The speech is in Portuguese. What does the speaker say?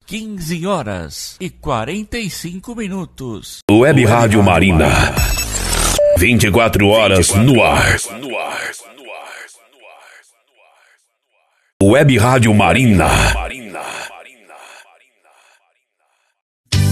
15h45. Web Rádio Marina. 24 horas no ar. Web Rádio Marina.